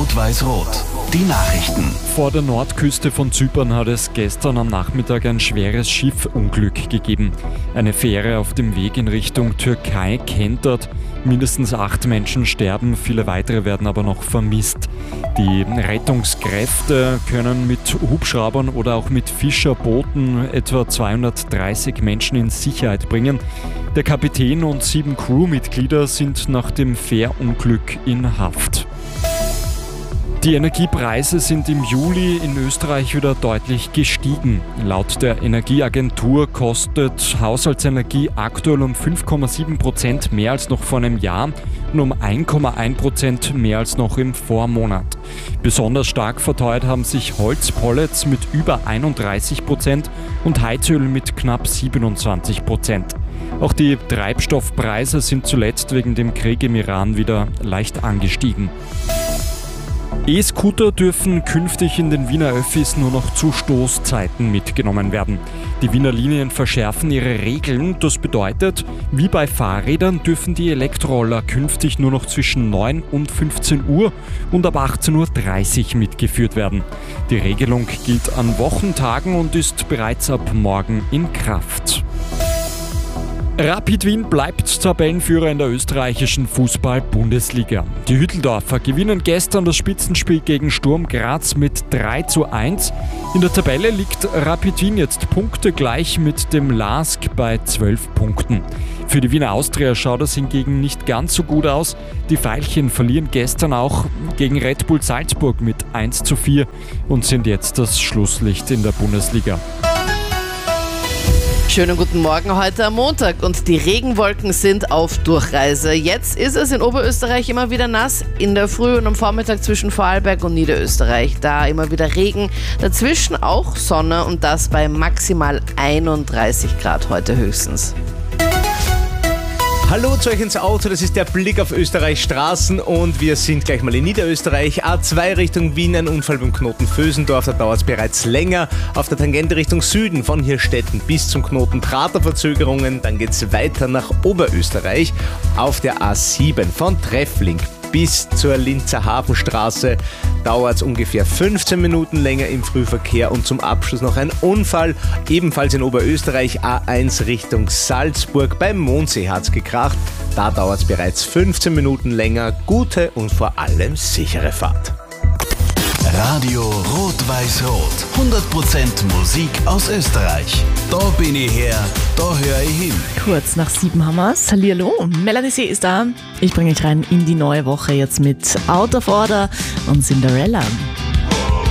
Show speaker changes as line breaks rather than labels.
Rot-Weiß-Rot. Die Nachrichten.
Vor der Nordküste von Zypern hat es gestern am Nachmittag ein schweres Schiffunglück gegeben. Eine Fähre auf dem Weg in Richtung Türkei kentert. Mindestens 8 Menschen sterben, viele weitere werden aber noch vermisst. Die Rettungskräfte können mit Hubschraubern oder auch mit Fischerbooten etwa 230 Menschen in Sicherheit bringen. Der Kapitän und 7 Crewmitglieder sind nach dem Fährunglück in Haft. Die Energiepreise sind im Juli in Österreich wieder deutlich gestiegen. Laut der Energieagentur kostet Haushaltsenergie aktuell um 5,7% mehr als noch vor einem Jahr und um 1,1% mehr als noch im Vormonat. Besonders stark verteuert haben sich Holzpellets mit über 31% und Heizöl mit knapp 27%. Auch die Treibstoffpreise sind zuletzt wegen dem Krieg im Iran wieder leicht angestiegen. E-Scooter dürfen künftig in den Wiener Öffis nur noch zu Stoßzeiten mitgenommen werden. Die Wiener Linien verschärfen ihre Regeln. Das bedeutet, wie bei Fahrrädern dürfen die Elektroroller künftig nur noch zwischen 9 und 15 Uhr und ab 18.30 Uhr mitgeführt werden. Die Regelung gilt an Wochentagen und ist bereits ab morgen in Kraft. Rapid Wien bleibt Tabellenführer in der österreichischen Fußball-Bundesliga. Die Hütteldorfer gewinnen gestern das Spitzenspiel gegen Sturm Graz mit 3:1. In der Tabelle liegt Rapid Wien jetzt punktegleich mit dem LASK bei 12 Punkten. Für die Wiener Austria schaut es hingegen nicht ganz so gut aus. Die Veilchen verlieren gestern auch gegen Red Bull Salzburg mit 1:4 und sind jetzt das Schlusslicht in der Bundesliga.
Schönen guten Morgen heute am Montag und die Regenwolken sind auf Durchreise. Jetzt ist es in Oberösterreich immer wieder nass, in der Früh und am Vormittag zwischen Vorarlberg und Niederösterreich. Da immer wieder Regen, dazwischen auch Sonne und das bei maximal 31 Grad heute höchstens.
Hallo zu euch ins Auto, das ist der Blick auf Österreichs Straßen und wir sind gleich mal in Niederösterreich. A2 Richtung Wien, ein Unfall beim Knoten Vösendorf, da dauert es bereits länger. Auf der Tangente Richtung Süden von Hirstetten bis zum Knoten Prater Verzögerungen, dann geht es weiter nach Oberösterreich. Auf der A7 von Treffling bis zur Linzer Hafenstraße dauert es ungefähr 15 Minuten länger im Frühverkehr und zum Abschluss noch ein Unfall, ebenfalls in Oberösterreich, A1 Richtung Salzburg, beim Mondsee hat es gekracht, da dauert es bereits 15 Minuten länger, gute und vor allem sichere Fahrt.
Radio Rot-Weiß-Rot. 100% Musik aus Österreich. Da bin ich her, da höre ich hin.
Kurz nach 7 haben wir's. Hallihallo, Melanie C. ist da. Ich bringe euch rein in die neue Woche jetzt mit Out of Order und Cinderella.